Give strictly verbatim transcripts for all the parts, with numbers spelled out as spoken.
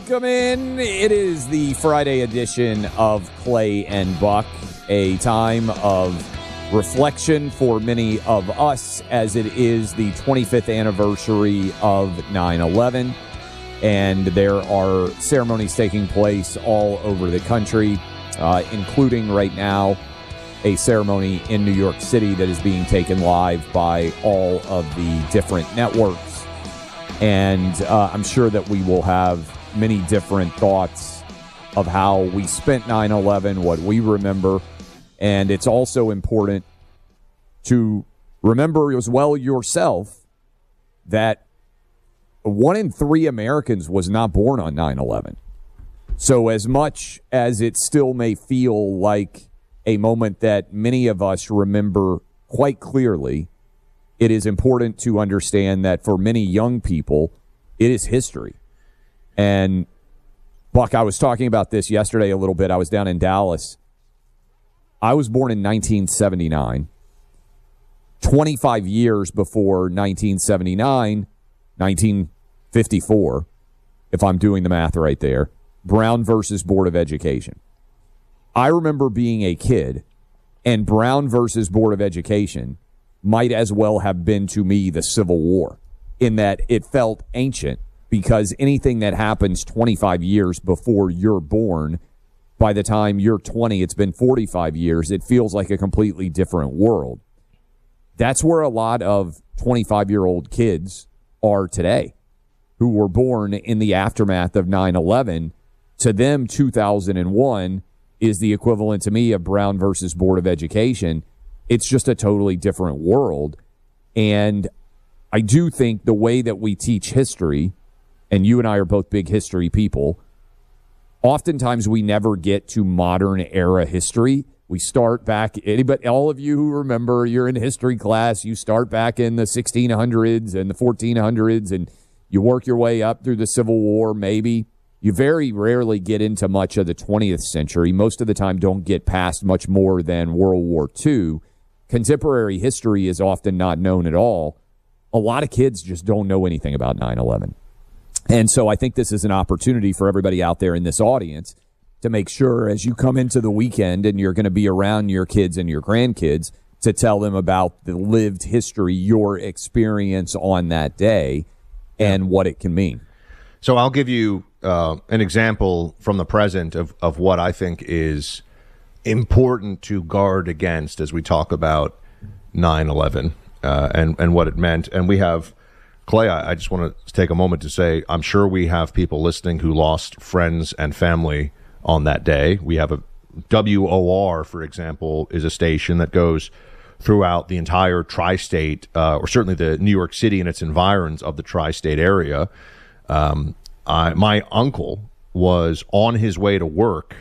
Welcome in. It is the Friday edition of Clay and Buck, a time of reflection for many of us as it is the twenty-fifth anniversary of nine eleven. And there are ceremonies taking place all over the country, uh, including right now a ceremony in New York City that is being taken live by all of the different networks. And uh, I'm sure that we will have many different thoughts of how we spent nine eleven, what we remember. And it's also important to remember as well yourself that one in three Americans was not born on nine eleven. So as much as it still may feel like a moment that many of us remember quite clearly, it is important to understand that for many young people, it is history. And, Buck, I was talking about this yesterday a little bit. I was down in Dallas. I was born in nineteen seventy-nine. twenty-five years before nineteen seventy-nine, nineteen fifty-four, if I'm doing the math right there, Brown versus Board of Education. I remember being a kid, and Brown versus Board of Education might as well have been to me the Civil War, in that it felt ancient because anything that happens twenty-five years before you're born, by the time you're twenty, it's been forty-five years, it feels like a completely different world. That's where a lot of twenty-five-year-old kids are today, who were born in the aftermath of nine eleven. To them, two thousand one is the equivalent to me of Brown versus Board of Education. It's just a totally different world. And I do think the way that we teach history, and you and I are both big history people, oftentimes we never get to modern era history. We start back, anybody, all of you who remember, you're in history class, you start back in the sixteen hundreds and the fourteen hundreds, and you work your way up through the Civil War, maybe. You very rarely get into much of the twentieth century. Most of the time don't get past much more than World War Two. Contemporary history is often not known at all. A lot of kids just don't know anything about nine eleven. And so I think this is an opportunity for everybody out there in this audience to make sure as you come into the weekend and you're going to be around your kids and your grandkids to tell them about the lived history, your experience on that day, and what it can mean. So I'll give you uh, an example from the present of, of what I think is important to guard against as we talk about nine eleven uh, and, and what it meant. And we have, Clay, I, I just want to take a moment to say, I'm sure we have people listening who lost friends and family on that day. We have a W O R, for example, is a station that goes throughout the entire tri-state, uh, or certainly the New York City and its environs of the tri-state area. Um, I, my uncle was on his way to work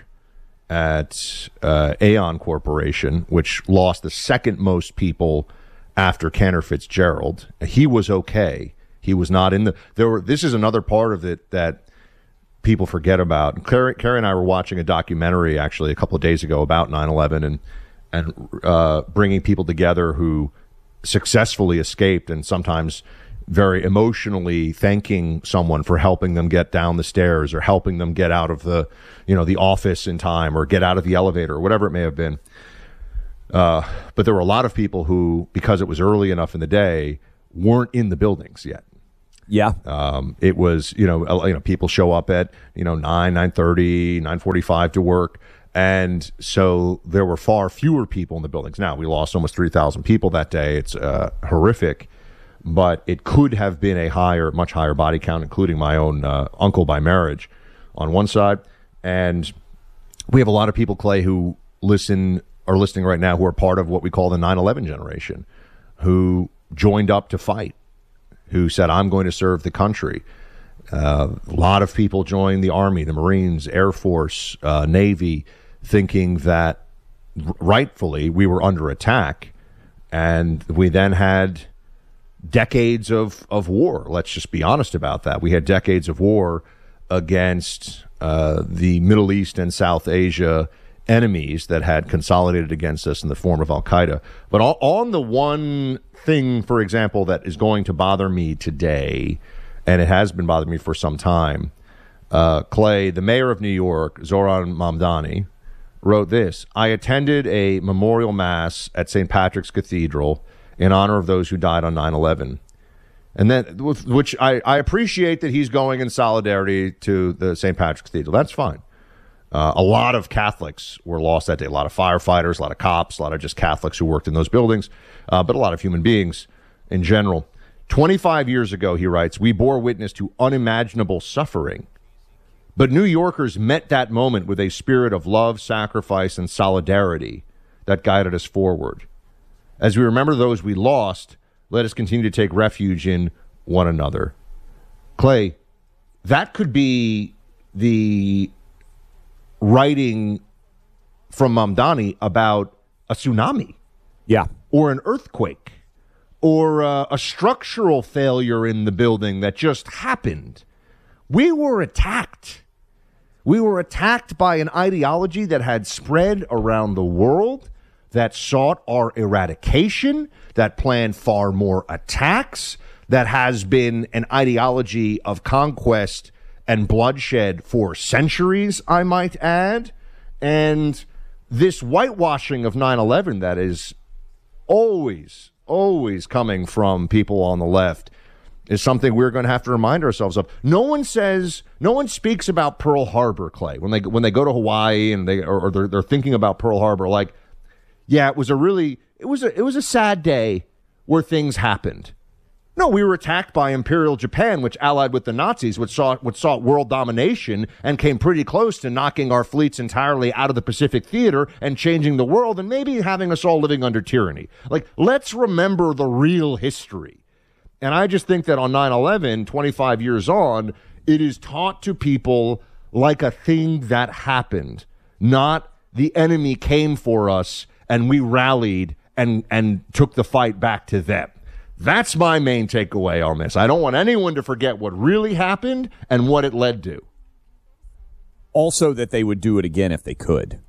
at uh, Aon Corporation, which lost the second most people after Cantor Fitzgerald. He was okay. He was not in the. There were. This is another part of it that people forget about. Carrie, Carrie and I were watching a documentary actually a couple of days ago about nine eleven and and uh, bringing people together who successfully escaped, and sometimes very emotionally thanking someone for helping them get down the stairs or helping them get out of the, you know, the office in time or get out of the elevator or whatever it may have been. Uh, but there were a lot of people who, because it was early enough in the day, weren't in the buildings yet. Yeah. Um, it was, you know, you know, people show up at, you know, nine, nine thirty, nine forty-five to work. And so there were far fewer people in the buildings. Now, we lost almost three thousand people that day. It's uh, horrific. But it could have been a higher, much higher body count, including my own uh, uncle by marriage on one side. And we have a lot of people, Clay, who listen are listening right now who are part of what we call the nine eleven generation, who joined up to fight, who said, I'm going to serve the country. Uh, a lot of people joined the Army, the Marines, Air Force, uh, Navy, thinking that r- rightfully we were under attack. And we then had decades of, of war. Let's just be honest about that. We had decades of war against uh, the Middle East and South Asia enemies that had consolidated against us in the form of Al-Qaeda. But all, on the one thing, for example, that is going to bother me today, and it has been bothering me for some time, uh, Clay, the mayor of New York, Zoran Mamdani, wrote this: I attended a memorial mass at Saint Patrick's Cathedral in honor of those who died on nine eleven. And then, which I, I appreciate that he's going in solidarity to the Saint Patrick's Cathedral. That's fine. Uh, a lot of Catholics were lost that day. A lot of firefighters, a lot of cops, a lot of just Catholics who worked in those buildings, uh, but a lot of human beings in general. twenty-five years ago, he writes, we bore witness to unimaginable suffering. But New Yorkers met that moment with a spirit of love, sacrifice, and solidarity that guided us forward. As we remember those we lost, let us continue to take refuge in one another. Clay, that could be the writing from Mamdani about a tsunami. Yeah. Or an earthquake. Or uh, a structural failure in the building that just happened. We were attacked. We were attacked by an ideology that had spread around the world, that sought our eradication, that planned far more attacks, that has been an ideology of conquest and bloodshed for centuries, I might add. And this whitewashing of nine eleven that is always, always coming from people on the left is something we're going to have to remind ourselves of. No one says, no one speaks about Pearl Harbor, Clay, when they when they go to Hawaii and they or, or they're, they're thinking about Pearl Harbor, like, yeah, it was a really, it was a, it was a sad day where things happened. No, we were attacked by Imperial Japan, which allied with the Nazis, which sought, which sought world domination and came pretty close to knocking our fleets entirely out of the Pacific theater and changing the world and maybe having us all living under tyranny. Like, let's remember the real history. And I just think that on nine eleven, twenty-five years on, it is taught to people like a thing that happened, not the enemy came for us and we rallied and, and took the fight back to them. That's my main takeaway on this. I don't want anyone to forget what really happened and what it led to. Also, that they would do it again if they could,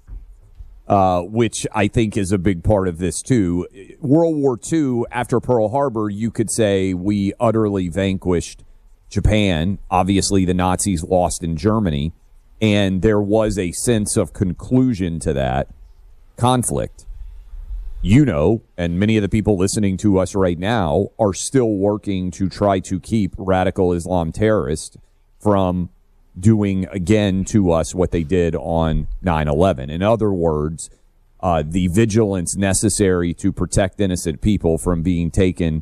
uh, which I think is a big part of this, too. World War Two, after Pearl Harbor, you could say we utterly vanquished Japan. Obviously, the Nazis lost in Germany, and there was a sense of conclusion to that conflict. You know, and many of the people listening to us right now are still working to try to keep radical Islam terrorists from doing again to us what they did on nine eleven. In other words, uh, the vigilance necessary to protect innocent people from being taken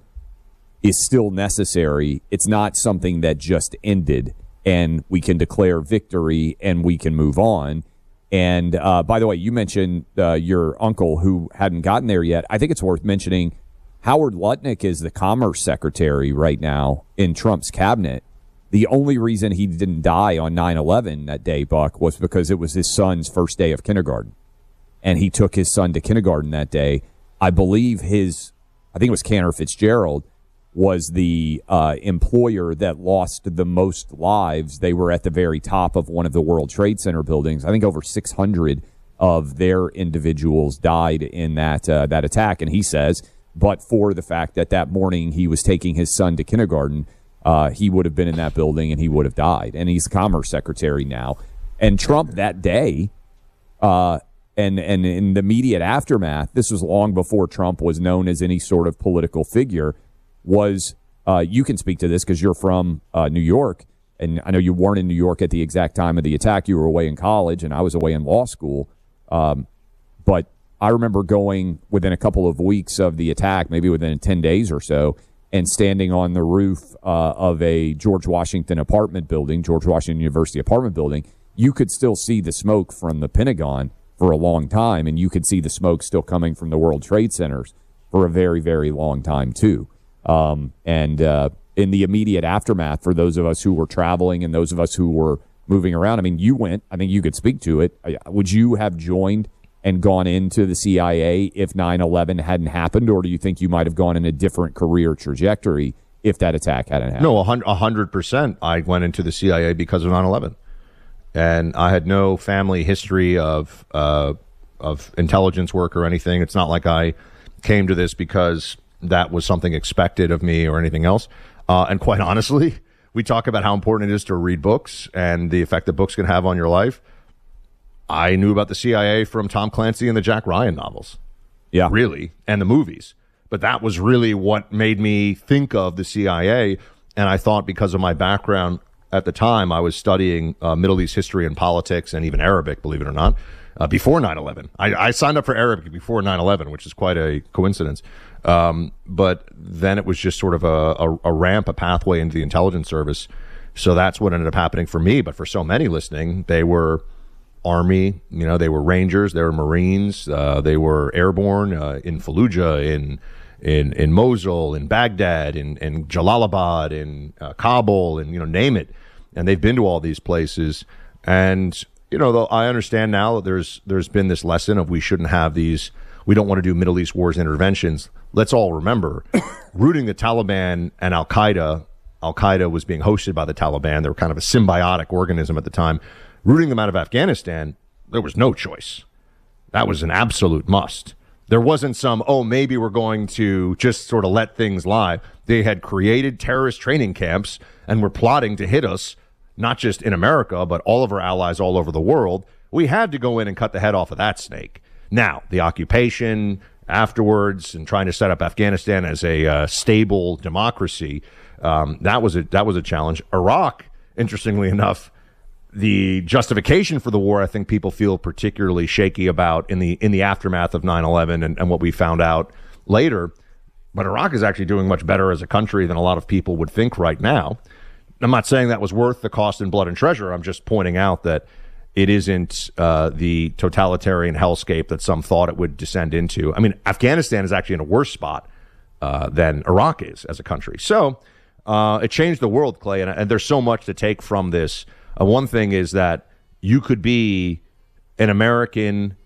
is still necessary. It's not something that just ended and we can declare victory and we can move on. And uh, by the way, you mentioned uh, your uncle who hadn't gotten there yet. I think it's worth mentioning Howard Lutnick is the Commerce Secretary right now in Trump's cabinet. The only reason he didn't die on nine eleven that day, Buck, was because it was his son's first day of kindergarten. And he took his son to kindergarten that day. I believe his, I think it was Cantor Fitzgerald, was the uh, employer that lost the most lives. They were at the very top of one of the World Trade Center buildings. I think over six hundred of their individuals died in that uh, that attack. And he says, but for the fact that that morning he was taking his son to kindergarten, uh, he would have been in that building and he would have died. And he's Commerce Secretary now. And Trump that day, uh, and, and in the immediate aftermath, this was long before Trump was known as any sort of political figure, was, uh, you can speak to this because you're from uh, New York, and I know you weren't in New York at the exact time of the attack. You were away in college, and I was away in law school. Um, but I remember going within a couple of weeks of the attack, maybe within ten days or so, and standing on the roof uh, of a George Washington apartment building, George Washington University apartment building. You could still see the smoke from the Pentagon for a long time, and you could see the smoke still coming from the World Trade Centers for a very, very long time, too. Um, and uh, in the immediate aftermath, for those of us who were traveling and those of us who were moving around, I mean, you went, I think you could speak to it. Would you have joined and gone into the C I A if nine eleven hadn't happened, or do you think you might have gone in a different career trajectory if that attack hadn't happened? No, a hundred percent. I went into the C I A because of nine eleven. And I had no family history of uh, of intelligence work or anything. It's not like I came to this because that was something expected of me or anything else. Uh, and quite honestly, we talk about how important it is to read books and the effect that books can have on your life. I knew about the C I A from Tom Clancy and the Jack Ryan novels. Yeah. Really, and the movies. But that was really what made me think of the C I A. And I thought because of my background at the time, I was studying uh, Middle East history and politics and even Arabic, believe it or not, uh, before nine eleven. I, I signed up for Arabic before nine eleven, which is quite a coincidence. Um, but then it was just sort of a, a, a ramp, a pathway into the intelligence service. So that's what ended up happening for me. But for so many listening, they were Army, you know, they were Rangers, they were Marines, uh, they were airborne uh, in Fallujah, in in in Mosul, in Baghdad, in in Jalalabad, in uh, Kabul, and you know, name it. And they've been to all these places. And you know, though I understand now that there's there's been this lesson of we shouldn't have these. We don't want to do Middle East wars interventions. Let's all remember, rooting the Taliban and Al Qaeda. Al Qaeda was being hosted by the Taliban. They were kind of a symbiotic organism at the time. Rooting them out of Afghanistan, there was no choice. That was an absolute must. There wasn't some, oh, maybe we're going to just sort of let things lie. They had created terrorist training camps and were plotting to hit us, not just in America, but all of our allies all over the world. We had to go in and cut the head off of that snake. Now, the occupation afterwards and trying to set up Afghanistan as a uh, stable democracy, um, that was a that was a challenge. Iraq, interestingly enough, the justification for the war, I think people feel particularly shaky about in the in the aftermath of nine eleven and, and what we found out later. But Iraq is actually doing much better as a country than a lot of people would think right now. I'm not saying that was worth the cost in blood and treasure. I'm just pointing out that it isn't uh, the totalitarian hellscape that some thought it would descend into. I mean, Afghanistan is actually in a worse spot uh, than Iraq is as a country. So uh, it changed the world, Clay, and, and there's so much to take from this. Uh, one thing is that you could be an American,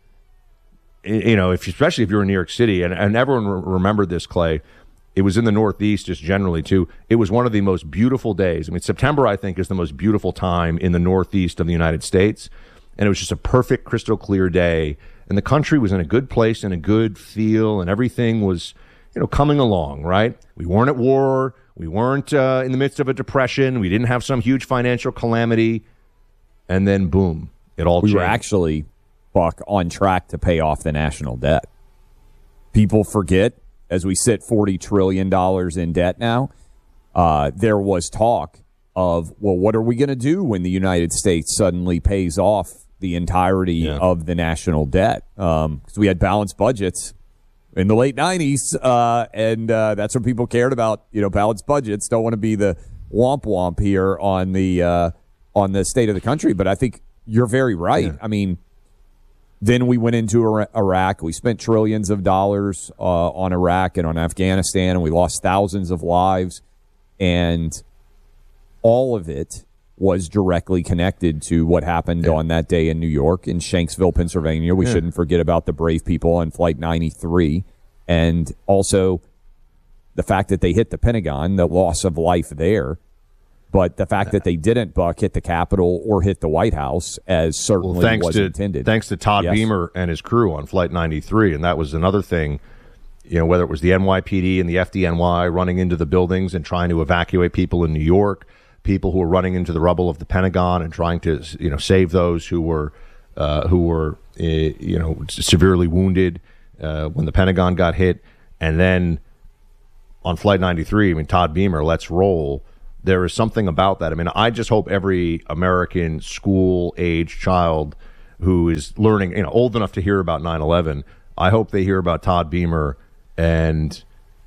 you know, if especially if you're in New York City, and, and everyone re- remembered this, Clay. It was in the Northeast just generally, too. It was one of the most beautiful days. I mean, September, I think, is the most beautiful time in the Northeast of the United States. And it was just a perfect, crystal clear day. And the country was in a good place and a good feel, and everything was, you know, coming along, right? We weren't at war. We weren't uh, in the midst of a depression. We didn't have some huge financial calamity. And then, boom, it all we changed. We were actually, Buck, on track to pay off the national debt. People forget, as we sit forty trillion dollars in debt now, uh, there was talk of, well, what are we going to do when the United States suddenly pays off the entirety yeah. of the national debt? Because um, we had balanced budgets in the late nineties, uh, and uh, that's what people cared about. You know, balanced budgets. Don't want to be the womp womp here on the uh, on the state of the country. But I think you're very right. Yeah. I mean, then we went into Iraq. We spent trillions of dollars uh, on Iraq and on Afghanistan, and we lost thousands of lives. And all of it was directly connected to what happened yeah. on that day in New York, in Shanksville, Pennsylvania. We yeah. shouldn't forget about the brave people on Flight ninety-three. And also the fact that they hit the Pentagon, the loss of life there. But the fact that they didn't, Buck, hit the Capitol or hit the White House, as certainly well, was to, intended. Thanks to Todd yes. Beamer and his crew on Flight ninety-three. And that was another thing, you know, whether it was the N Y P D and the F D N Y running into the buildings and trying to evacuate people in New York, people who were running into the rubble of the Pentagon and trying to, you know, save those who were, uh, who were, uh, you know, severely wounded uh, when the Pentagon got hit. And then on Flight ninety-three, I mean, Todd Beamer, let's roll. There is something about that. I mean, I just hope every American school-age child who is learning, you know, old enough to hear about nine eleven, I hope they hear about Todd Beamer and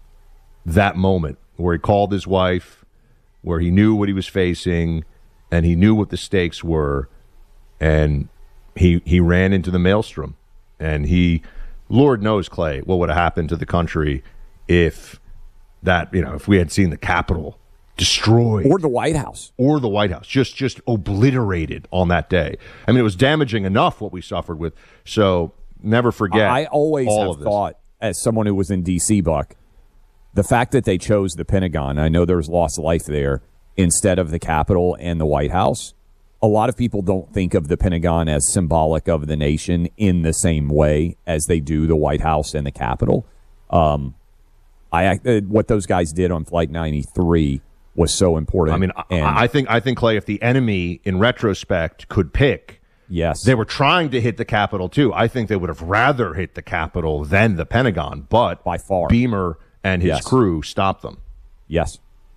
that moment where he called his wife, where he knew what he was facing, and he knew what the stakes were, and he he ran into the maelstrom. And he, Lord knows, Clay, what would have happened to the country if that, you know, if we had seen the Capitol destroyed, or the White House, or the White House just just obliterated on that day. I mean, it was damaging enough what we suffered with. So never forget. I always all have thought, as someone who was in D C, Buck, the fact that they chose the Pentagon, I know there was lost life there, instead of the Capitol and the White House. A lot of people don't think of the Pentagon as symbolic of the nation in the same way as they do the White House and the Capitol. Um, I what those guys did on Flight ninety-three was so important. I mean, and, I think, I think, Clay, if the enemy, in retrospect, could pick, yes, they were trying to hit the Capitol, too. I think they would have rather hit the Capitol than the Pentagon, but by far, Beamer and his yes. crew stopped them. Yes.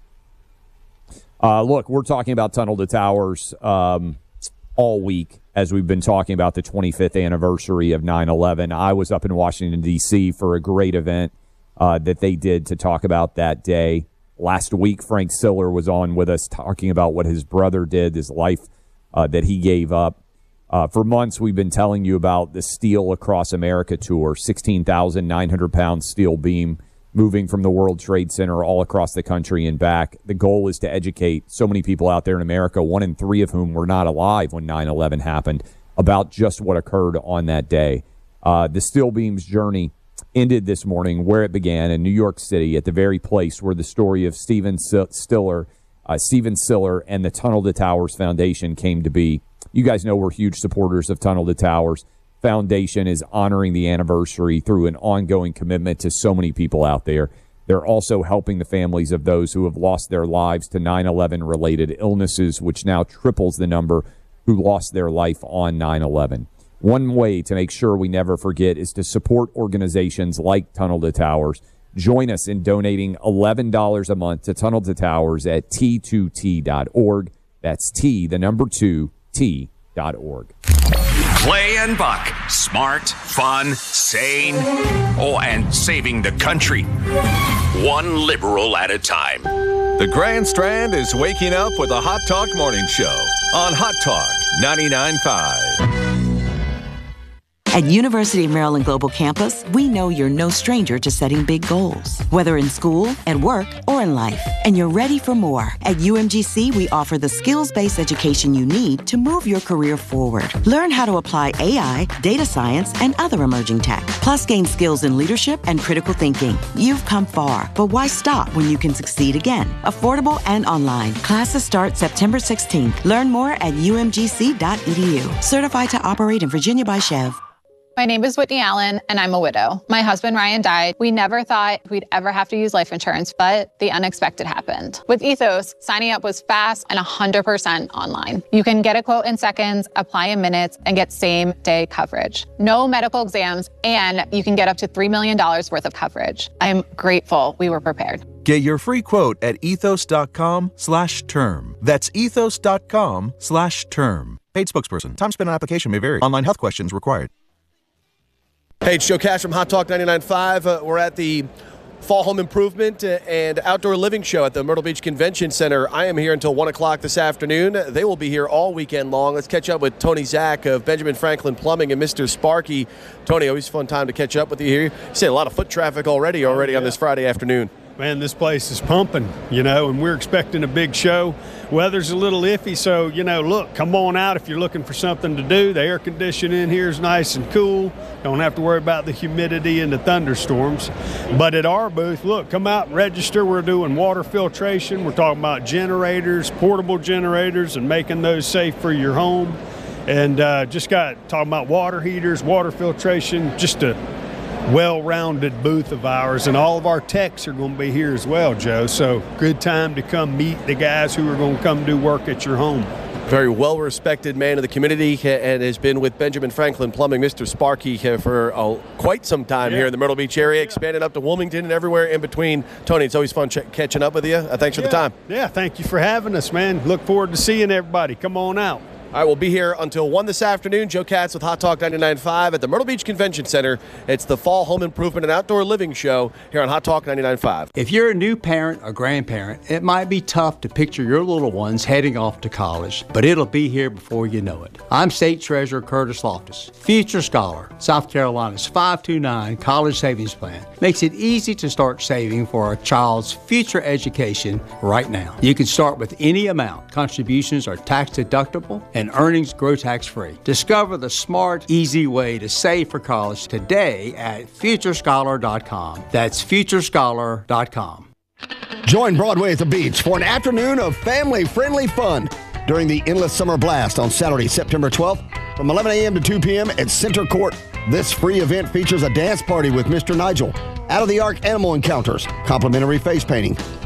Uh, look, we're talking about Tunnel to Towers um, all week as we've been talking about the twenty-fifth anniversary of nine eleven. I was up in Washington, D C for a great event uh, that they did to talk about that day. Last week, Frank Siller was on with us talking about what his brother did, his life uh, that he gave up. Uh, for months, we've been telling you about the Steel Across America tour, sixteen thousand nine hundred pound steel beam moving from the World Trade Center all across the country and back. The goal is to educate so many people out there in America, one in three of whom were not alive when nine eleven happened, about just what occurred on that day. Uh, the steel beam's journey ended this morning where it began in New York City, at the very place where the story of Stephen Stiller, uh, Stephen Siller and the Tunnel to Towers Foundation came to be. You guys know we're huge supporters of Tunnel to Towers. Foundation is honoring the anniversary through an ongoing commitment to so many people out there. They're also helping the families of those who have lost their lives to nine eleven related illnesses, which now triples the number who lost their life on nine eleven. One way to make sure we never forget is to support organizations like Tunnel to Towers. Join us in donating eleven dollars a month to Tunnel to Towers at T two T dot org. That's T, the number two, T dot org. Clay and Buck. Smart, fun, sane, oh, and saving the country. One liberal at a time. The Grand Strand is waking up with a Hot Talk Morning Show on Hot Talk ninety-nine point five. At University of Maryland Global Campus, we know you're no stranger to setting big goals, whether in school, at work, or in life. And you're ready for more. At U M G C, we offer the skills-based education you need to move your career forward. Learn how to apply A I, data science, and other emerging tech. Plus, gain skills in leadership and critical thinking. You've come far, but why stop when you can succeed again? Affordable and online. Classes start September sixteenth. Learn more at U M G C dot E D U. Certified to operate in Virginia by Chev. My name is Whitney Allen, and I'm a widow. My husband, Ryan, died. We never thought we'd ever have to use life insurance, but the unexpected happened. With Ethos, signing up was fast and one hundred percent online. You can get a quote in seconds, apply in minutes, and get same-day coverage. No medical exams, and you can get up to three million dollars worth of coverage. I'm grateful we were prepared. Get your free quote at ethos.com slash term. That's ethos.com slash term. Paid spokesperson. Time spent on application may vary. Online health questions required. Hey, it's Joe Cash from Hot Talk ninety-nine point five. Uh, we're at the Fall Home Improvement and Outdoor Living Show at the Myrtle Beach Convention Center. I am here until one o'clock this afternoon. They will be here all weekend long. Let's catch up with Tony Zach of Benjamin Franklin Plumbing and Mister Sparky. Tony, always a fun time to catch up with you here. You see a lot of foot traffic already already oh, yeah. on this Friday afternoon. Man, this place is pumping, you know, and we're expecting a big show. Weather's a little iffy, so, you know, look, come on out if you're looking for something to do. The air conditioning in here is nice and cool. Don't have to worry about the humidity and the thunderstorms. But at our booth, look, come out and register. We're doing water filtration. We're talking about generators, portable generators, and making those safe for your home. And uh, just got talking about water heaters, water filtration, just a well-rounded booth of ours, and all of our techs are going to be here as well, Joe. So good time to come meet the guys who are going to come do work at your home. Very well-respected man of the community and has been with Benjamin Franklin Plumbing, Mister Sparky, for uh, quite some time yeah. here in the Myrtle Beach area, expanded up to Wilmington and everywhere in between. Tony, it's always fun ch- catching up with you. Uh, thanks yeah. for the time. Yeah, thank you for having us, man. Look forward to seeing everybody. Come on out. All right, we'll be here until one this afternoon. Joe Katz with Hot Talk ninety-nine point five at the Myrtle Beach Convention Center. It's the Fall Home Improvement and Outdoor Living Show here on Hot Talk ninety-nine point five. If you're a new parent or grandparent, it might be tough to picture your little ones heading off to college, but it'll be here before you know it. I'm State Treasurer Curtis Loftus, Future Scholar. South Carolina's five two nine College Savings Plan makes it easy to start saving for a child's future education right now. You can start with any amount. Contributions are tax deductible and earnings grow tax-free. Discover the smart, easy way to save for college today at future scholar dot com. That's future scholar dot com. Join Broadway at the Beach for an afternoon of family-friendly fun during the Endless Summer Blast on Saturday, September twelfth from eleven a.m. to two p.m. at Center Court. This free event features a dance party with Mister Nigel, out-of-the-arc animal encounters, complimentary face painting,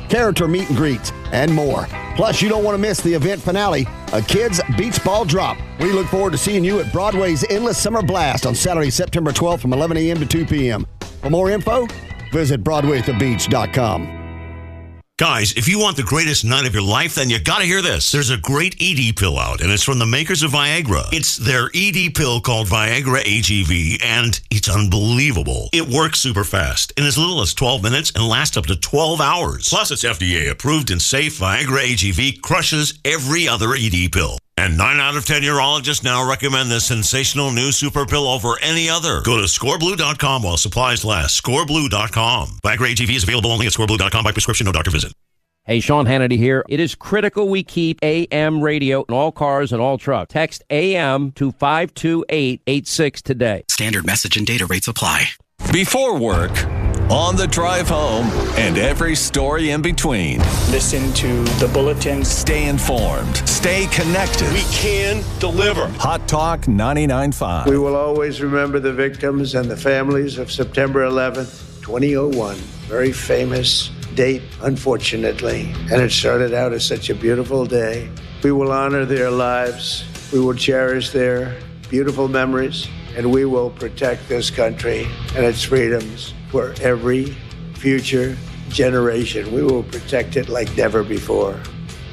character meet and greets, and more. Plus, you don't want to miss the event finale, a kids' beach ball drop. We look forward to seeing you at Broadway's Endless Summer Blast on Saturday, September twelfth from eleven a.m. to two p.m. For more info, visit broadway at the beach dot com. Guys, if you want the greatest night of your life, then you gotta hear this. There's a great E D pill out, and it's from the makers of Viagra. It's their E D pill called Viagra A G V, and it's unbelievable. It works super fast, in as little as twelve minutes, and lasts up to twelve hours. Plus, it's F D A approved and safe. Viagra A G V crushes every other E D pill. And nine out of ten urologists now recommend this sensational new super pill over any other. Go to score blue dot com while supplies last. score blue dot com. Viagra A G V is available only at score blue dot com by prescription, no doctor visit. Hey, Sean Hannity here. It is critical we keep A M radio in all cars and all trucks. Text A M to five two eight eight six today. Standard message and data rates apply. Before work, on the drive home, and every story in between. Listen to the bulletins. Stay informed. Stay connected. We can deliver. Hot Talk ninety-nine point five. We will always remember the victims and the families of September eleventh, twenty oh one. Very famous date, unfortunately. And it started out as such a beautiful day. We will honor their lives. We will cherish their beautiful memories. And we will protect this country and its freedoms for every future generation. We will protect it like never before.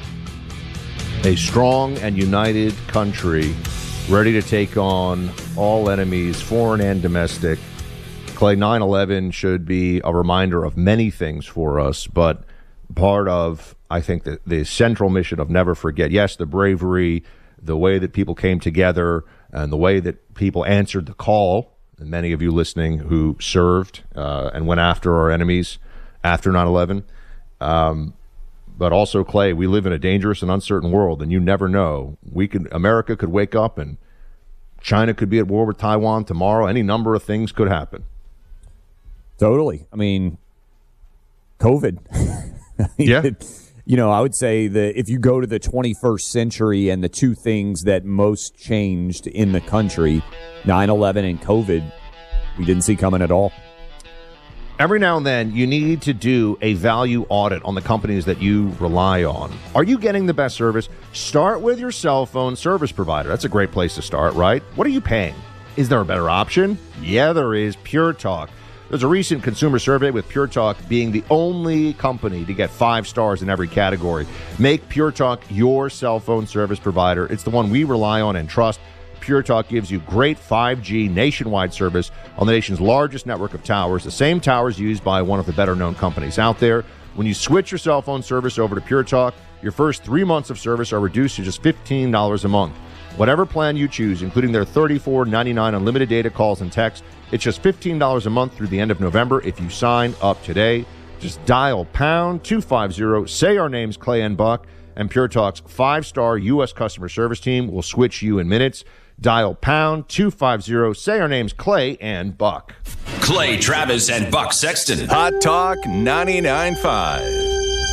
A strong and united country ready to take on all enemies, foreign and domestic. Clay, nine eleven should be a reminder of many things for us, but part of, I think, the, the central mission of never forget. Yes, the bravery, the way that people came together, and the way that people answered the call, and many of you listening who served uh, and went after our enemies after nine eleven. Um, but also, Clay, we live in a dangerous and uncertain world, and you never know. We could, America could wake up and China could be at war with Taiwan tomorrow. Any number of things could happen. Totally. I mean, COVID. Yeah. You know, I would say that if you go to the twenty-first century and the two things that most changed in the country, nine eleven and COVID, we didn't see coming at all. Every now and then, you need to do a value audit on the companies that you rely on. Are you getting the best service? Start with your cell phone service provider. That's a great place to start, right? What are you paying? Is there a better option? Yeah, there is. Pure Talk. There's a recent consumer survey with Pure Talk being the only company to get five stars in every category. Make Pure Talk your cell phone service provider. It's the one we rely on and trust. Pure Talk gives you great five G nationwide service on the nation's largest network of towers, the same towers used by one of the better-known companies out there. When you switch your cell phone service over to Pure Talk, your first three months of service are reduced to just fifteen dollars a month. Whatever plan you choose, including their thirty-four ninety-nine unlimited data calls and texts, it's just fifteen dollars a month through the end of November if you sign up today. Just dial pound two fifty, say our names, Clay and Buck, and Pure Talk's five-star U S customer service team will switch you in minutes. Dial pound two fifty, say our names, Clay and Buck. Clay Travis and Buck Sexton. Hot Talk ninety-nine point five.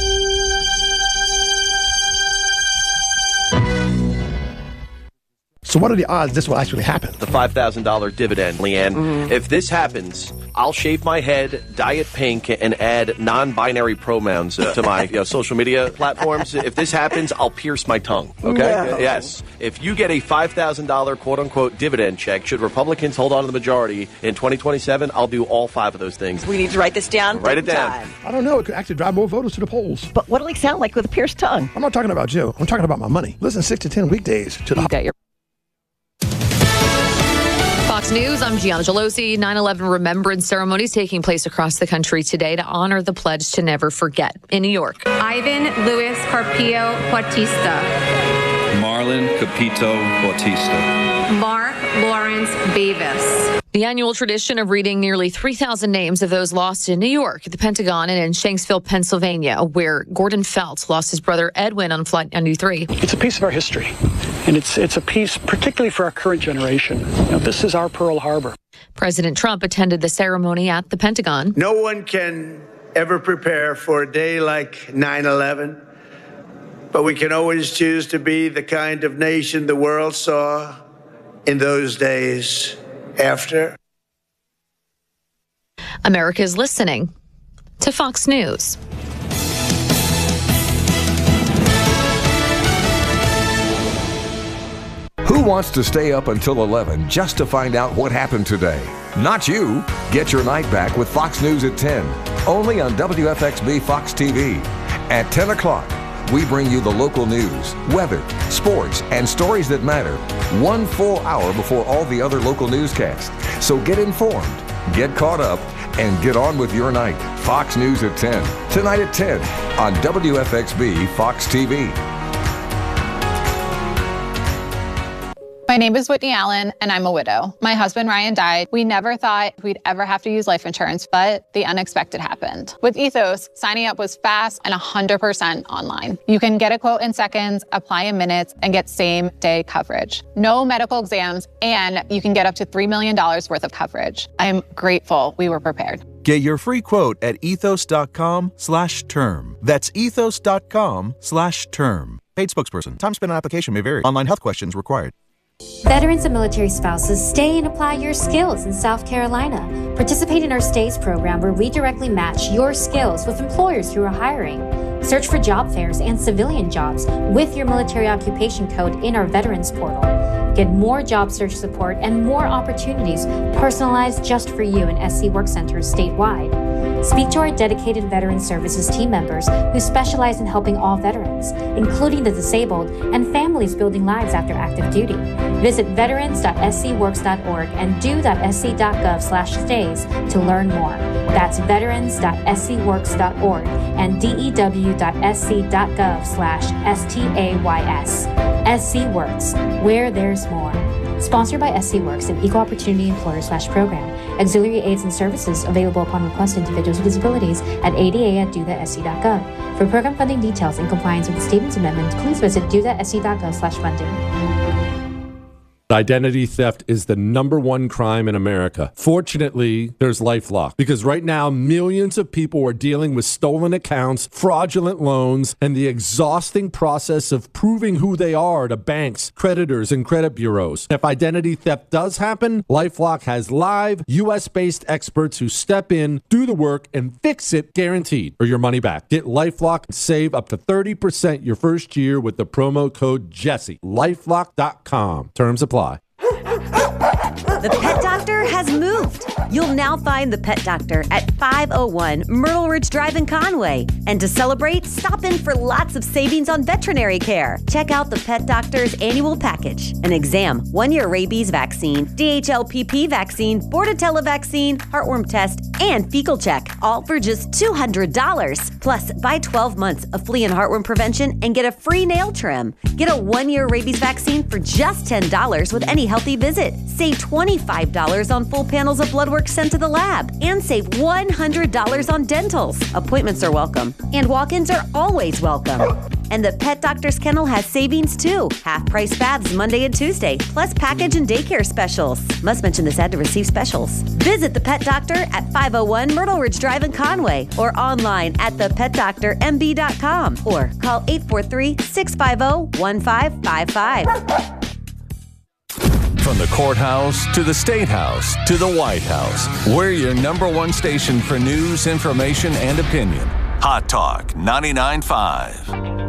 So what are the odds this will actually happen? The five thousand dollars dividend, Leanne. Mm-hmm. If this happens, I'll shave my head, dye it pink, and add non-binary pronouns uh, to my you know, social media platforms. If this happens, I'll pierce my tongue. Okay? No. Yes. If you get a five thousand dollars quote-unquote dividend check, should Republicans hold on to the majority in twenty twenty-seven, I'll do all five of those things. We need to write this down. Write it down. Time. I don't know. It could actually drive more voters to the polls. But what'll it sound like with a pierced tongue? I'm not talking about you. I'm talking about my money. Listen, six to ten weekdays to the... You got your... Fox News, I'm Gianna Gelosi. nine eleven remembrance ceremonies taking place across the country today to honor the pledge to never forget. In New York, Ivan Luis Carpio Bautista. Marlon Capito Bautista. Mark Lawrence Davis. The annual tradition of reading nearly three thousand names of those lost in New York, the Pentagon, and in Shanksville, Pennsylvania, where Gordon Felt lost his brother Edwin on Flight ninety-three. It's a piece of our history, and it's it's a piece particularly for our current generation. You know, this is our Pearl Harbor. President Trump attended the ceremony at the Pentagon. No one can ever prepare for a day like nine eleven, but we can always choose to be the kind of nation the world saw in those days after. America's listening to Fox News. Who wants to stay up until eleven just to find out what happened today? Not you. Get your night back with Fox News at ten, only on W F X B Fox T V. At ten o'clock, we bring you the local news, weather, sports, and stories that matter one full hour before all the other local newscasts. So get informed, get caught up, and get on with your night. Fox News at ten, tonight at ten on W F X B Fox T V. My name is Whitney Allen, and I'm a widow. My husband, Ryan, died. We never thought we'd ever have to use life insurance, but the unexpected happened. With Ethos, signing up was fast and one hundred percent online. You can get a quote in seconds, apply in minutes, and get same-day coverage. No medical exams, and you can get up to three million dollars worth of coverage. I'm grateful we were prepared. Get your free quote at ethos.com slash term. That's ethos.com slash term. Paid spokesperson. Time spent on application may vary. Online health questions required. Veterans and military spouses, stay and apply your skills in South Carolina. Participate in our STAYS program where we directly match your skills with employers who are hiring. Search for job fairs and civilian jobs with your military occupation code in our Veterans portal. Get more job search support and more opportunities personalized just for you in S C Work Centers statewide. Speak to our dedicated Veteran Services team members who specialize in helping all veterans, including the disabled and families building lives after active duty. Visit veterans dot s c works dot org and do dot s c dot gov slash stays to learn more. That's veterans dot s c works dot org and dew dot s c dot gov slash S T A Y S. S C Works, where there's more. Sponsored by S C Works, an equal opportunity employer slash program. Auxiliary aids and services available upon request to individuals with disabilities at A D A at do dot s c dot gov. For program funding details in compliance with the Stevens Amendment, please visit do dot s c dot gov slash funding. Identity theft is the number one crime in America. Fortunately, there's LifeLock, because right now millions of people are dealing with stolen accounts, fraudulent loans, and the exhausting process of proving who they are to banks, creditors, and credit bureaus. If identity theft does happen, LifeLock has live U S-based experts who step in, do the work, and fix it guaranteed, or your money back. Get LifeLock and save up to thirty percent your first year with the promo code Jesse. LifeLock dot com. Terms apply. The Pet Doctor has moved. You'll now find the Pet Doctor at five oh one Myrtle Ridge Drive in Conway. And to celebrate, stop in for lots of savings on veterinary care. Check out the Pet Doctor's annual package: an exam, one-year rabies vaccine, D H L P P vaccine, Bordetella vaccine, heartworm test, and fecal check, all for just two hundred dollars. Plus, buy twelve months of flea and heartworm prevention and get a free nail trim. Get a one-year rabies vaccine for just ten dollars with any healthy visit. Save twenty-five dollars on full panels of blood work sent to the lab. And save one hundred dollars on dentals. Appointments are welcome. And walk-ins are always welcome. And the Pet Doctor's Kennel has savings too. Half-price baths Monday and Tuesday, plus package and daycare specials. Must mention this ad to receive specials. Visit the Pet Doctor at five oh one Myrtle Ridge Drive in Conway or online at the pet doctor m b dot com or call eight four three, six five zero, one five five five. From the courthouse to the State House to the White House, we're your number one station for news, information, and opinion. Hot Talk ninety-nine point five.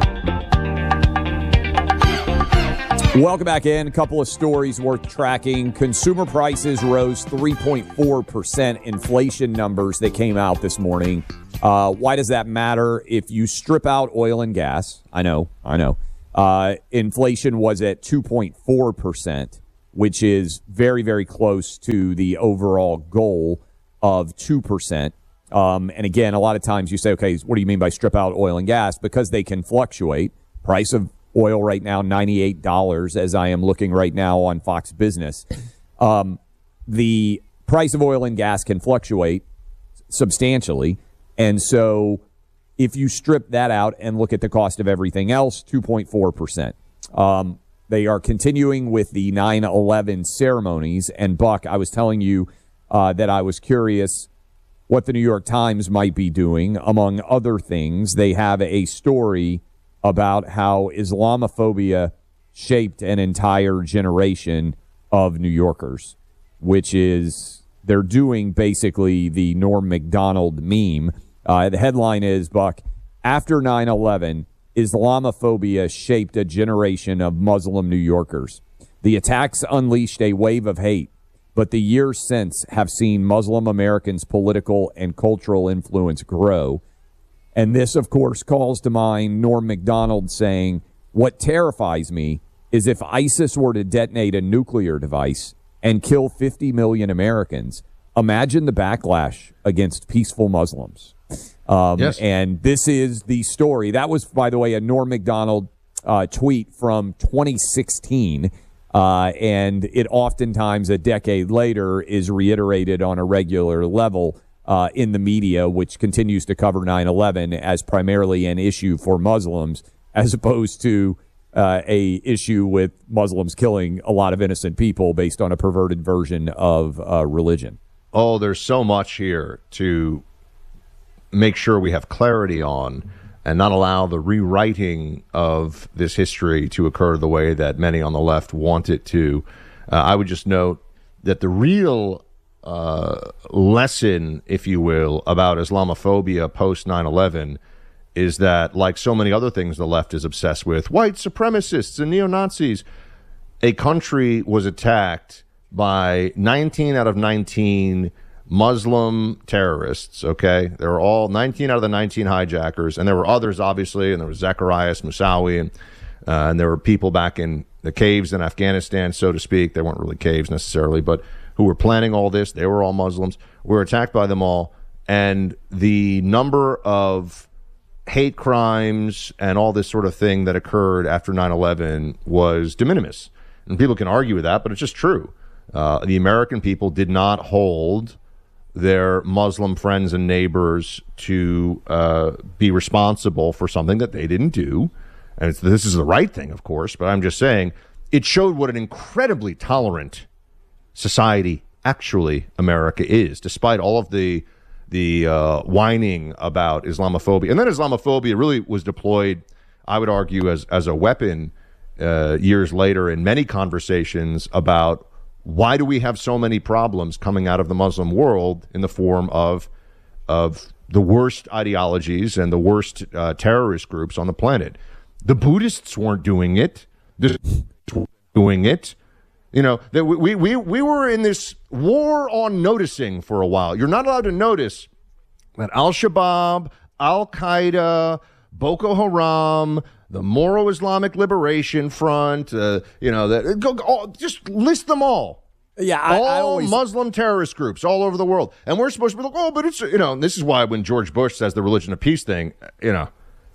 Welcome back in. A couple of stories worth tracking. Consumer prices rose three point four percent. Inflation numbers that came out this morning. Uh, why does that matter? If you strip out oil and gas, I know, I know, uh, inflation was at two point four percent. Which is very, very close to the overall goal of two percent. Um, and again, a lot of times you say, okay, what do you mean by strip out oil and gas? Because they can fluctuate. Price of oil right now, ninety-eight dollars, as I am looking right now on Fox Business. Um, the price of oil and gas can fluctuate substantially. And so if you strip that out and look at the cost of everything else, two point four percent. Um, They are continuing with the nine eleven ceremonies. And, Buck, I was telling you uh, that I was curious what the New York Times might be doing. Among other things, they have a story about how Islamophobia shaped an entire generation of New Yorkers, which is they're doing basically the Norm Macdonald meme. Uh, the headline is, Buck, after nine eleven, Islamophobia shaped a generation of Muslim New Yorkers. The attacks unleashed a wave of hate, but the years since have seen Muslim Americans' political and cultural influence grow. And this, of course, calls to mind Norm Macdonald saying, "What terrifies me is if ISIS were to detonate a nuclear device and kill fifty million Americans, imagine the backlash against peaceful Muslims." Um, yes. And this is the story. That was, by the way, a Norm Macdonald uh, tweet from twenty sixteen. Uh, and it oftentimes a decade later is reiterated on a regular level uh, in the media, which continues to cover nine eleven as primarily an issue for Muslims as opposed to uh, a issue with Muslims killing a lot of innocent people based on a perverted version of uh, religion. Oh, there's so much here to make sure we have clarity on and not allow the rewriting of this history to occur the way that many on the left want it to. Uh, I would just note that the real uh, lesson, if you will, about Islamophobia post nine eleven is that, like so many other things the left is obsessed with, white supremacists and neo-Nazis, a country was attacked by nineteen out of nineteen Muslim terrorists, okay? There were all nineteen out of the nineteen hijackers, and there were others, obviously, and there was Zacharias Moussaoui, and, uh, and there were people back in the caves in Afghanistan, so to speak. They weren't really caves necessarily, but who were planning all this. They were all Muslims. We were attacked by them all, and the number of hate crimes and all this sort of thing that occurred after nine eleven was de minimis. And people can argue with that, but it's just true. Uh, the American people did not hold their Muslim friends and neighbors to uh, be responsible for something that they didn't do. And it's, this is the right thing, of course, but I'm just saying it showed what an incredibly tolerant society actually America is, despite all of the the uh, whining about Islamophobia. And then Islamophobia really was deployed, I would argue, as, as a weapon uh, years later in many conversations about why do we have so many problems coming out of the Muslim world in the form of of the worst ideologies and the worst uh, terrorist groups on the planet. The Buddhists weren't doing it. The weren't doing it. You know, that we, we, we were in this war on noticing for a while. You're not allowed to notice that Al-Shabaab, Al-Qaeda, Boko Haram, the Moro Islamic Liberation Front, uh, you know, that go, go, just list them all. Yeah, I, all I always... Muslim terrorist groups all over the world. And we're supposed to be like, oh, but it's, you know, and this is why when George Bush says the religion of peace thing, you know,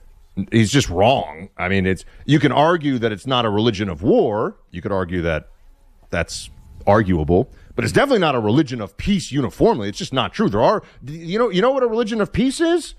he's just wrong. I mean, it's, you can argue that it's not a religion of war. You could argue that that's arguable, but it's definitely not a religion of peace uniformly. It's just not true. There are, you know, you know what a religion of peace is?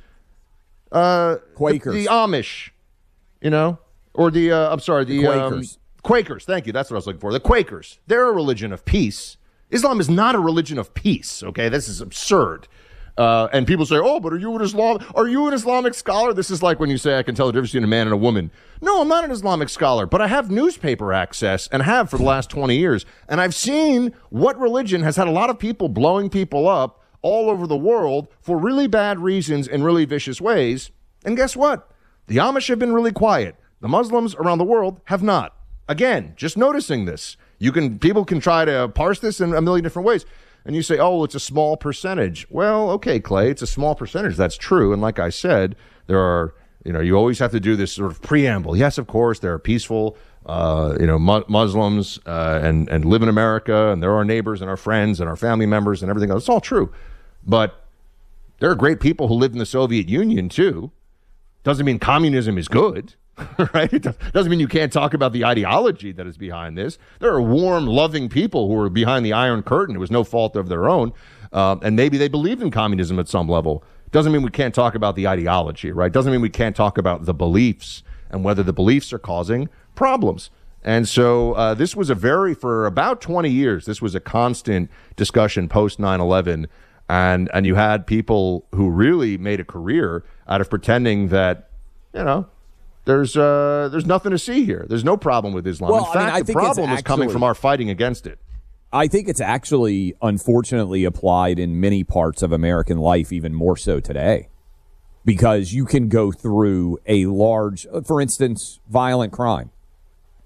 Uh, Quakers. The, the Amish, you know, or the, uh, I'm sorry, the, the Quakers. Um, Quakers. Thank you. That's what I was looking for. The Quakers. They're a religion of peace. Islam is not a religion of peace. Okay. This is absurd. Uh, and people say, oh, but are you an Islam? Are you an Islamic scholar? This is like when you say I can tell the difference between a man and a woman. No, I'm not an Islamic scholar, but I have newspaper access and have for the last twenty years. And I've seen what religion has had a lot of people blowing people up all over the world for really bad reasons in really vicious ways. And guess what? The Amish have been really quiet. The Muslims around the world have not. Again, just noticing this. You can, people can try to parse this in a million different ways. And you say, oh, it's a small percentage. Well, okay, Clay, it's a small percentage. That's true. And like I said, there are, you know, you always have to do this sort of preamble. Yes, of course, there are peaceful, uh, you know, mu- Muslims uh, and, and live in America, and there are neighbors and our friends and our family members and everything else. It's all true. But there are great people who lived in the Soviet Union, too. Doesn't mean communism is good. Right? It doesn't mean you can't talk about the ideology that is behind this. There are warm, loving people who are behind the Iron Curtain. It was no fault of their own. Uh, and maybe they believed in communism at some level. Doesn't mean we can't talk about the ideology, right? Doesn't mean we can't talk about the beliefs and whether the beliefs are causing problems. And so uh, this was a very, for about twenty years, this was a constant discussion post nine eleven. And, and you had people who really made a career out of pretending that, you know, There's uh, there's nothing to see here. There's no problem with Islam. Well, In fact, I mean, I the think problem it's is coming actually, from our fighting against it. I think it's actually, unfortunately, applied in many parts of American life, even more so today. Because you can go through a large, for instance, violent crime.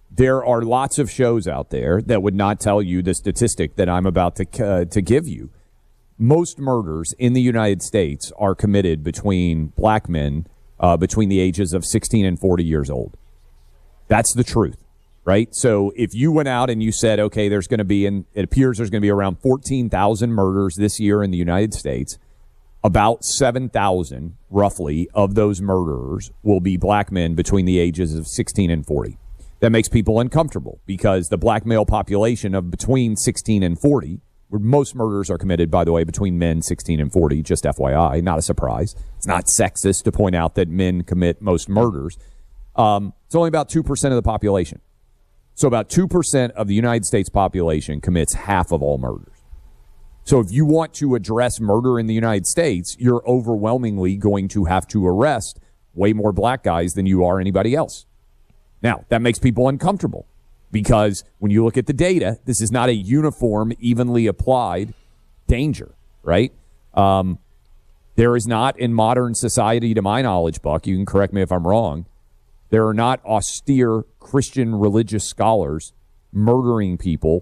there are lots of shows out there that would not tell you the statistic that I'm about to uh, to give you. Most murders in the United States are committed between black men uh, between the ages of sixteen and forty years old. That's the truth, right? So if you went out and you said, okay, there's going to be, and it appears there's going to be around fourteen thousand murders this year in the United States, about seven thousand, roughly, of those murderers will be black men between the ages of sixteen and forty. That makes people uncomfortable because the black male population of between sixteen and forty, where most murders are committed, by the way, between men sixteen and forty, just F Y I, not a surprise. It's not sexist to point out that men commit most murders. Um, it's only about two percent of the population. So about two percent of the United States population commits half of all murders. So if you want to address murder in the United States, you're overwhelmingly going to have to arrest way more black guys than you are anybody else. Now, that makes people uncomfortable because when you look at the data, this is not a uniform, evenly applied danger, right? Um, there is not in modern society, to my knowledge, Buck, you can correct me if I'm wrong, there are not austere Christian religious scholars murdering people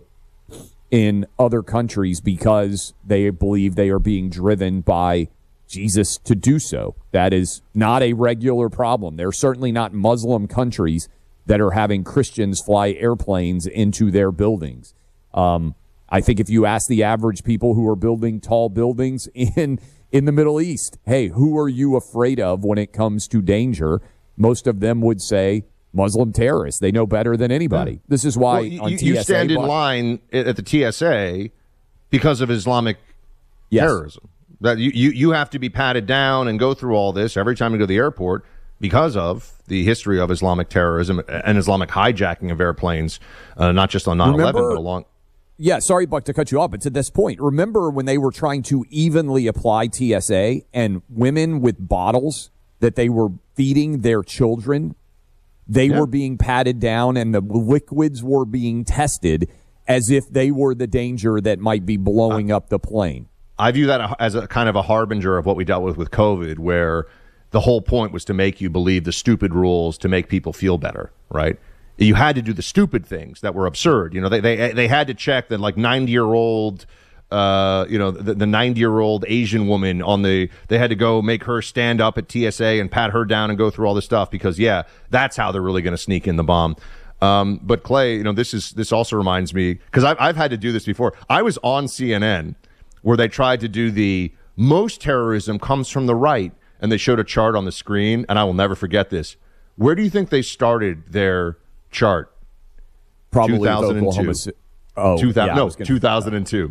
in other countries because they believe they are being driven by Jesus to do so. That is not a regular problem. There are certainly not Muslim countries that are having Christians fly airplanes into their buildings. Um, I think if you ask the average people who are building tall buildings in, in the Middle East, hey, who are you afraid of when it comes to danger? Most of them would say Muslim terrorists. They know better than anybody. Yeah. This is why well, you, on you T S A, stand in but, line at the T S A because of Islamic yes. terrorism. That you, you, you have to be patted down and go through all this every time you go to the airport because of the history of Islamic terrorism and Islamic hijacking of airplanes, uh, not just on nine eleven, but along. Yeah, sorry, Buck, to cut you off, but to this point, remember when they were trying to evenly apply T S A and women with bottles that they were feeding their children, they yeah. were being patted down and the liquids were being tested as if they were the danger that might be blowing uh, up the plane. I view that as a kind of a harbinger of what we dealt with with COVID, where the whole point was to make you believe the stupid rules to make people feel better, right? You had to do the stupid things that were absurd. You know, they they they had to check that like ninety-year-old, uh, you know, the, the ninety-year-old Asian woman on the, they had to go make her stand up at T S A and pat her down and go through all this stuff because, yeah, that's how they're really going to sneak in the bomb. Um, but Clay, you know, this is this also reminds me, because I've, I've had to do this before. I was on C N N where they tried to do the most terrorism comes from the right, and they showed a chart on the screen, and I will never forget this. Where do you think they started their chart? Probably two thousand two. Oklahoma. Oh, two thousand, yeah, no, two thousand two.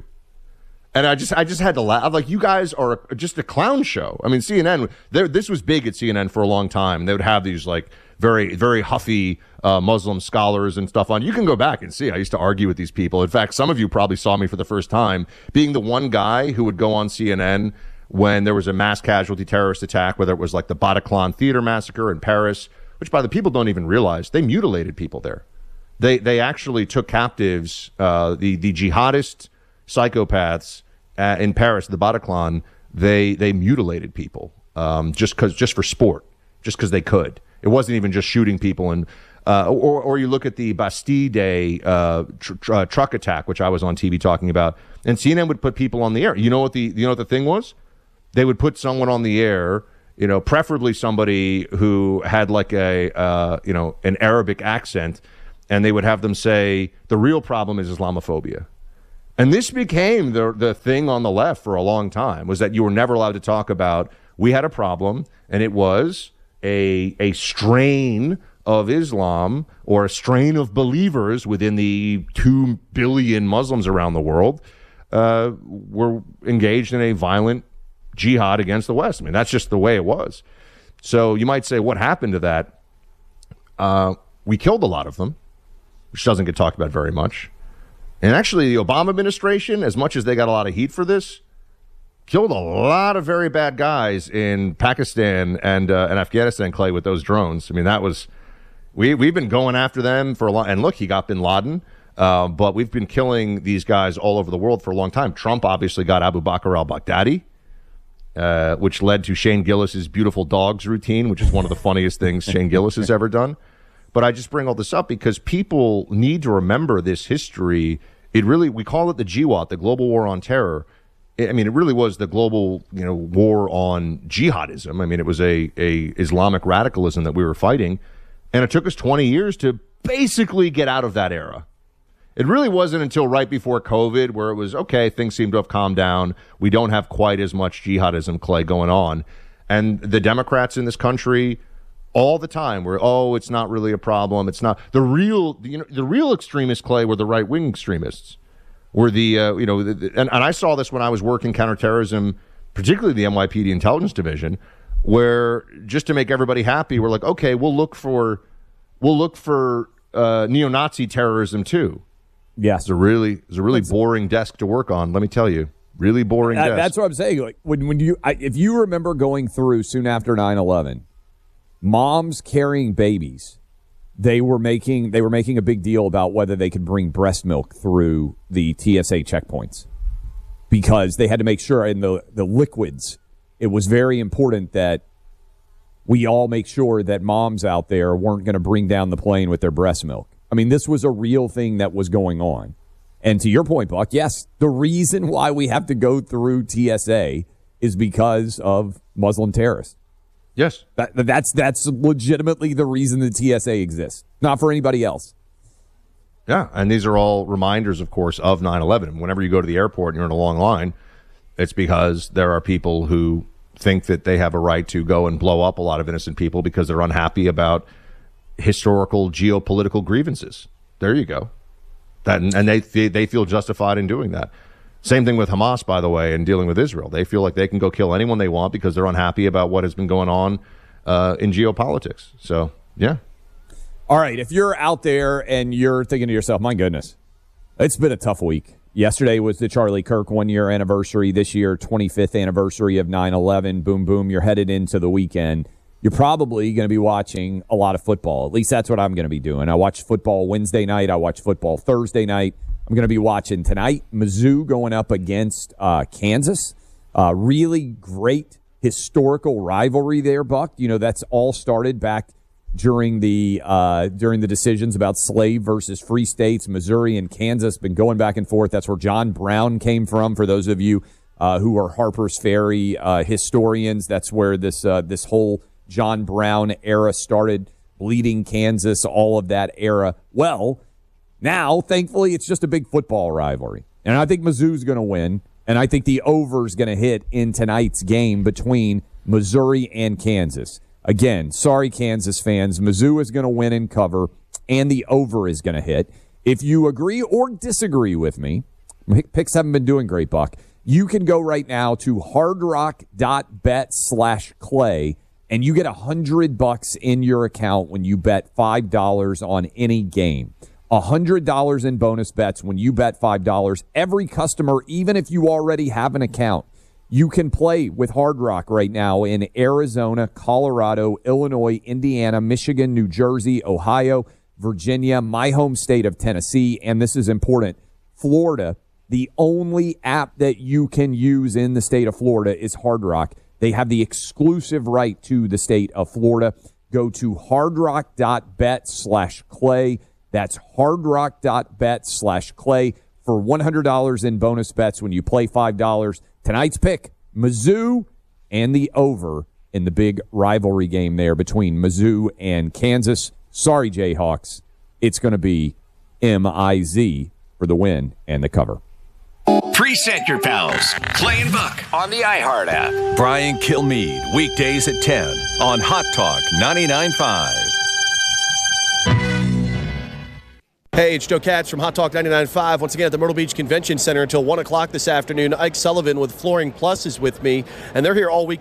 And I just, I just had to laugh. I'm like, you guys are just a clown show. I mean, C N N. This was big at C N N for a long time. They would have these like very, very huffy uh, Muslim scholars and stuff on. You can go back and see. I used to argue with these people. In fact, some of you probably saw me for the first time being the one guy who would go on C N N when there was a mass casualty terrorist attack, whether it was like the Bataclan Theater massacre in Paris, which by the people don't even realize they mutilated people there. They they actually took captives uh, the the jihadist psychopaths uh, in Paris, the Bataclan. They they mutilated people um, just because just for sport, just because they could. It wasn't even just shooting people. And uh, or or you look at the Bastille Day uh, tr- tr- uh, truck attack, which I was on T V talking about, and C N N would put people on the air. You know what the you know what the thing was? They would put someone on the air, you know, preferably somebody who had like a uh, you know an Arabic accent, and they would have them say the real problem is Islamophobia. And this became the the thing on the left for a long time, was that you were never allowed to talk about, we had a problem, and it was a a strain of Islam or a strain of believers within the two billion Muslims around the world uh, were engaged in a violent jihad against the West. I mean, that's just the way it was. So you might say, what happened to that? Uh, we killed a lot of them, which doesn't get talked about very much. And actually, the Obama administration, as much as they got a lot of heat for this, killed a lot of very bad guys in Pakistan and uh, and Afghanistan, Clay, with those drones. I mean, that was, we, we've been going after them for a long, and look, he got bin Laden, uh, but we've been killing these guys all over the world for a long time. Trump obviously got Abu Bakr al-Baghdadi, uh, which led to Shane Gillis's beautiful dogs routine, which is one of the funniest things Shane Gillis has ever done. But I just bring all this up because people need to remember this history. It really, we call it the G W A T, the Global War on Terror. I mean, it really was the global, you know, war on jihadism. I mean, it was a, a Islamic radicalism that we were fighting. And it took us twenty years to basically get out of that era. It really wasn't until right before COVID where it was, okay, things seem to have calmed down. We don't have quite as much jihadism, Clay, going on. And the Democrats in this country all the time were, oh, it's not really a problem. It's not. The real, you know, the real extremists, Clay, were the right-wing extremists. Were the, uh, you know, the, the, and, and I saw this when I was working counterterrorism, particularly the N Y P D Intelligence Division, where just to make everybody happy, we're like, okay, we'll look for, we'll look for uh, neo-Nazi terrorism too. Yes, it's a really, it's a really boring desk to work on. Let me tell you, really boring uh, desk. That's what I'm saying. Like when when you, I, if you remember going through soon after nine eleven, moms carrying babies. They were making they were making a big deal about whether they could bring breast milk through the T S A checkpoints because they had to make sure in the, the liquids, it was very important that we all make sure that moms out there weren't going to bring down the plane with their breast milk. I mean, this was a real thing that was going on. And to your point, Buck, yes, the reason why we have to go through T S A is because of Muslim terrorists. Yes. That, that's that's legitimately the reason the T S A exists, not for anybody else. Yeah, and these are all reminders, of course, of nine eleven. Whenever you go to the airport and you're in a long line, it's because there are people who think that they have a right to go and blow up a lot of innocent people because they're unhappy about historical geopolitical grievances. There you go. That and they they feel justified in doing that. Same thing with Hamas, by the way, and dealing with Israel. They feel like they can go kill anyone they want because they're unhappy about what has been going on uh, in geopolitics. So, yeah. All right, if you're out there and you're thinking to yourself, my goodness, it's been a tough week. Yesterday was the Charlie Kirk one-year anniversary. This year, twenty-fifth anniversary of nine eleven. Boom, boom, you're headed into the weekend. You're probably going to be watching a lot of football. At least that's what I'm going to be doing. I watch football Wednesday night. I watch football Thursday night. I'm going to be watching tonight Mizzou going up against uh, Kansas. Uh, really great historical rivalry there, Buck. You know, that's all started back during the uh, during the decisions about slave versus free states. Missouri and Kansas been going back and forth. That's where John Brown came from. For those of you uh, who are Harper's Ferry uh, historians, that's where this uh, this whole John Brown era started. Bleeding Kansas, all of that era. Well, now, thankfully, it's just a big football rivalry. And I think Mizzou's going to win. And I think the over's going to hit in tonight's game between Missouri and Kansas. Again, sorry, Kansas fans. Mizzou is going to win and cover, and the over is going to hit. If you agree or disagree with me, picks haven't been doing great, Buck. You can go right now to hardrock.bet slash clay, and you get one hundred bucks in your account when you bet five dollars on any game. one hundred dollars in bonus bets when you bet five dollars. Every customer, even if you already have an account, you can play with Hard Rock right now in Arizona, Colorado, Illinois, Indiana, Michigan, New Jersey, Ohio, Virginia, my home state of Tennessee, and this is important, Florida. The only app that you can use in the state of Florida is Hard Rock. They have the exclusive right to the state of Florida. Go to hardrock.bet slash clay. That's hardrock.bet slash clay for one hundred dollars in bonus bets when you play five dollars. Tonight's pick, Mizzou and the over in the big rivalry game there between Mizzou and Kansas. Sorry, Jayhawks. It's going to be M I Z for the win and the cover. Preset your pals. Clay and Buck on the iHeart app. Brian Kilmeade, weekdays at ten on Hot Talk ninety-nine point five. Hey, it's Joe Katz from Hot Talk ninety-nine point five. Once again at the Myrtle Beach Convention Center until one o'clock this afternoon. Ike Sullivan with Flooring Plus is with me, and they're here all week.